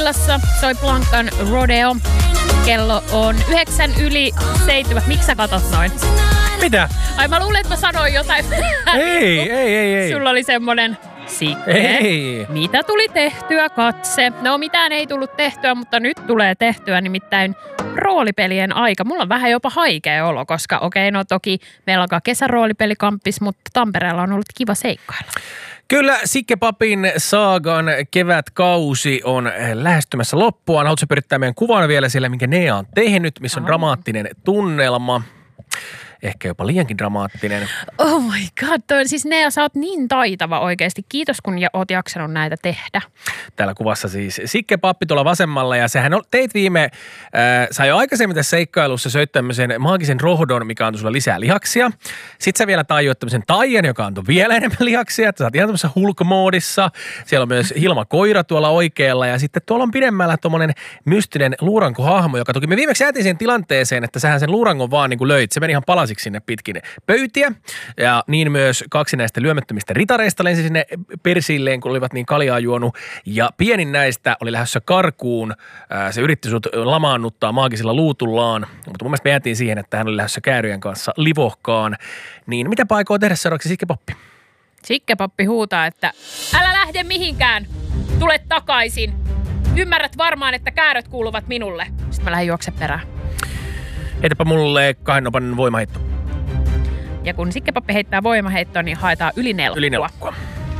Soi Blancan Rodeo. Kello on 9:07. Miksi sä katot noin? Mitä? Ai mä luulen, että mä sanoin jotain. Ei. Sulla oli semmonen Sikke. Ei. Mitä tuli tehtyä, katse? No mitään ei tullut tehtyä, mutta nyt tulee tehtyä nimittäin roolipelien aika. Mulla on vähän jopa haikea olo, koska no toki meillä alkaa kesäroolipelikampis, mutta Tampereella on ollut kiva seikkailla. Kyllä Sikke Papin saagan kevätkausi on lähestymässä loppuaan. Haluatko pyrittää meidän kuvan vielä siellä, minkä Nea on tehnyt, missä on dramaattinen tunnelma. Ehkä jopa liiankin dramaattinen. Oh my god, siis Nea, sä oot niin taitava oikeasti. Kiitos, kun oot jaksanut näitä tehdä. Täällä kuvassa siis Sikke Pappi tuolla vasemmalla ja sehän teit sä jo aikaisemmin tässä seikkailussa söit tämmöisen maagisen rohdon, mikä antoi sulle lisää lihaksia. Sitten sä vielä tajuit tämmöisen taian, joka antoi vielä enemmän lihaksia, että sä oot ihan tämmöisessä Hulk-moodissa. Siellä on myös Hilma Koira tuolla oikealla ja sitten tuolla on pidemmällä tommonen mystinen luurankohahmo, joka toki me viimeksi jäätiin siihen tilanteeseen, että sähän sen luurangon vaan niin kuin löit. Se meni ihan palasiksi sinne pitkin pöytiä ja niin myös kaksi näistä lyömättömistä ritareista lensi sinne persilleen, kun olivat niin kaljaa juonut ja pienin näistä oli lähdössä karkuun. Se yritti sut lamaannuttaa maagisella luutullaan, mutta mun mielestä me jäätiin siihen, että hän oli lähdössä kääryjen kanssa livohkaan. Niin mitä paikoo tehdä seuraavaksi Sikke Pappi? Sikke Pappi huutaa, että älä lähde mihinkään, tule takaisin. Ymmärrät varmaan, että kääröt kuuluvat minulle. Sitten mä lähdin juokse perään. Heitäpä mulle 2 nopan voimaheitto. Ja kun Sikke Pappi heittää voimaheittoa, niin haetaan yli 4. Yli 4.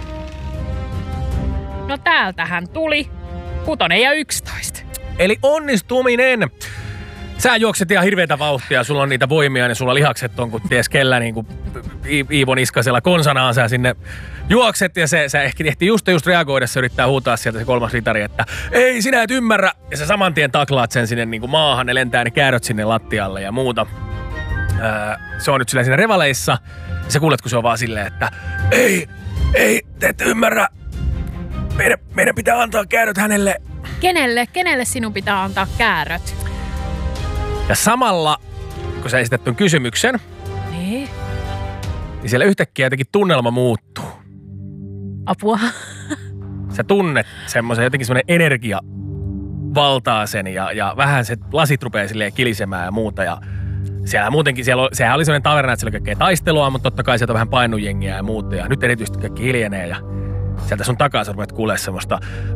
No täältähän tuli 6 ja 11. Eli onnistuminen. Sä juokset ihan hirveätä vauhtia, sulla on niitä voimia, niin sulla lihakset on kun ties kellä niin kuin Iivo Niskasella konsanaan sä sinne juokset ja sä ehti just reagoida, se yrittää huutaa sieltä se 3. ritari, että ei sinä et ymmärrä. Ja sä saman tien taklaat sen sinne niin kuin maahan, ne lentää ne kääröt sinne lattialle ja muuta. Se on nyt sillä siinä revaleissa ja sä kuulet, kun se on vaan silleen, että ei, te ette ymmärrä. Meidän pitää antaa kääröt hänelle. Kenelle sinun pitää antaa kääröt? Ja samalla, kun sä esität tuon kysymyksen, niin siellä yhtäkkiä jotenkin tunnelma muuttuu. Apua. Sä tunnet jotenkin semmoinen energia valtaa sen ja vähän se lasit rupeaa silleen kilisemään ja muuta. Ja sehän oli semmoinen taverna, että siellä oli kaikkea taistelua, mutta totta kai sieltä on vähän painujengiä ja muuta. Ja nyt erityisesti kaikki hiljenee ja sieltä sun takaa sä rupeat kuulee semmoista.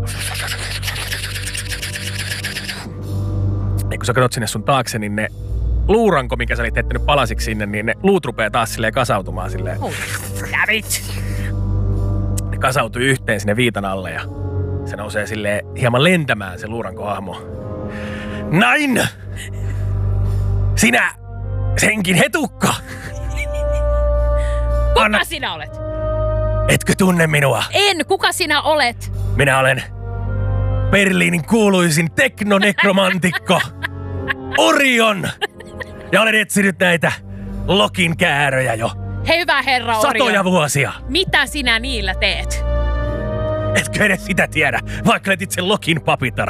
Ja kun sä katsot sinne sun taakse, niin ne luuranko, minkä sä olit heittänyt palasiksi sinne, niin ne luut rupeaa taas silleen kasautumaan silleen. Ne kasautuu yhteen sinne viitan alle ja se nousee silleen hieman lentämään se luurankohahmo. Näin! Sinä, senkin hetukka! Kuka sinä olet? Etkö tunne minua? En, kuka sinä olet? Minä olen Berliinin kuuluisin teknonekromantikko Orion. Ja olen etsinyt näitä Lokin kääröjä jo. Hei hyvä herra Orion. Satoja vuosia. Mitä sinä niillä teet? Etkö edes sitä tiedä, vaikka olet itse Lokin papitar.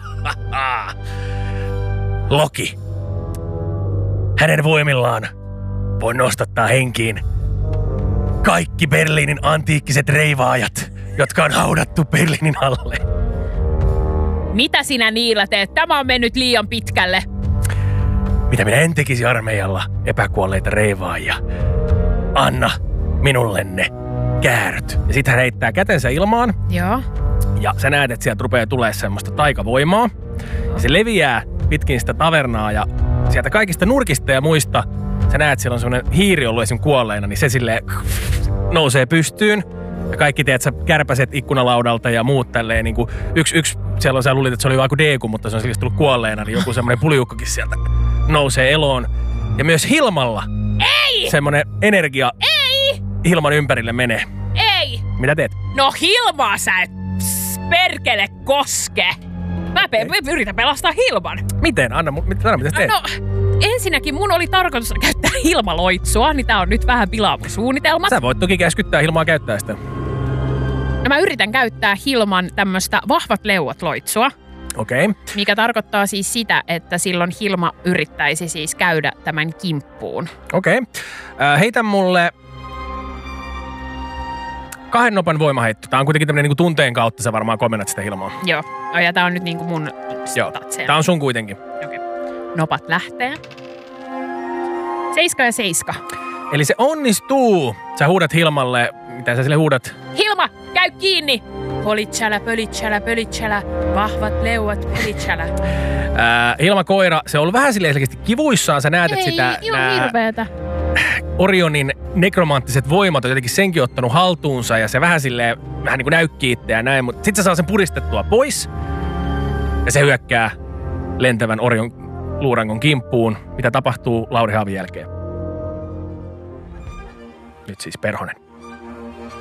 Loki. Hänen voimillaan voi nostattaa henkiin kaikki Berliinin antiikkiset reivaajat, jotka on haudattu Berliinin alle. Mitä sinä niillä teet? Tämä on mennyt liian pitkälle. Mitä minä en tekisi armeijalla epäkuolleita reivaajia? Anna minulle ne kääröt. Ja sit hän heittää kätensä ilmaan. Joo. Ja sä näet, että sieltä rupeaa tulemaan semmoista taikavoimaa. Ja se leviää pitkin sitä tavernaa ja sieltä kaikista nurkista ja muista sä näet, että siellä on semmoinen hiiri ollut esim. Kuolleena, niin se silleen nousee pystyyn. Ja kaikki teet sä kärpäset ikkunalaudalta ja muut tälleen niinku yksi siellä on sä luulit, että se oli joku Deku, mutta se on selkeästi tullut kuolleena, niin joku semmoinen puliukkokin sieltä nousee eloon. Ja myös Hilmalla semmoinen energia Hilman ympärille menee. Ei! Mitä teet? No Hilmaa sä et perkele koske. Mä yritän pelastaa Hilman. Miten? Anna, mitä teet? No, ensinnäkin mun oli tarkoitus käyttää Hilmaloitsua, niin tää on nyt vähän pilaavu suunnitelma. Sä voit toki käskyttää Hilmaa käyttää sitä. No mä yritän käyttää Hilman tämmöstä vahvat leuat loitsua. Okei. Mikä tarkoittaa siis sitä, että silloin Hilma yrittäisi siis käydä tämän kimppuun. Okei. Heitä mulle 2 nopan voimaheitto. Tää on kuitenkin tämmönen niinku tunteen kautta, sä varmaan komennat sitä Hilmaa. Joo. Ja tää on nyt niinku mun statseja. Tää on sun kuitenkin. Okay. Nopat lähtee. 7 ja 7. Eli se onnistuu. Sä huudat Hilmalle. Mitä sä sille huudat? Hilma, käy kiinni! Politsälä, pölitsälä, pölitsälä, vahvat leuat, pölitsälä. Hilma koira, se on ollut vähän silleen selkeästi kivuissaan. Sä näet, että sitä hirveetä. Orionin nekromanttiset voimat on jotenkin senkin ottanut haltuunsa ja se vähän silleen, vähän niin kuin näykkii itseään näin, mutta sit se saa sen puristettua pois ja se hyökkää lentävän Orion luurangon kimppuun, mitä tapahtuu Lauri Haavin jälkeen. Nyt siis Perhonen.